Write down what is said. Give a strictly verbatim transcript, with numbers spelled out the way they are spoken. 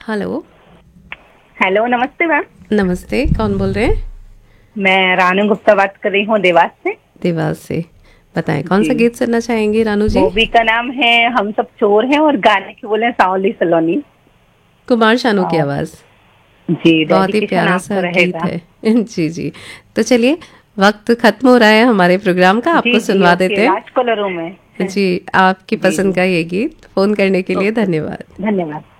Hello. Hello, नमस्ते ma'am. नमस्ते, कौन बोल रहे हैं? मैं रानू गुप्ता बात कर रही हूँ देवास से। देवास से। बताएं कौन सा जी, गीत सुनना चाहेंगी रानू जी? मूवी का नाम है हम सब चोर हैं और गाने के बोले सावली सलोनी। कुमार शानू की और आवाज़। जी, बहुत ही डेडिकेशन प्यारा आपको सा गीत रहेगा। है। जी, जी। तो चलिए, वक्त खत्म हो रहा है हमारे प्रोग्राम का, जी आपको जी, सुनवा ओके, देते हैं। लास्ट कॉलर हूँ मैं। जी, आपकी जी पसंद जी, का ये गीत। फ़ोन करने के लिए ओके, धन्यवाद। धन्यवाद।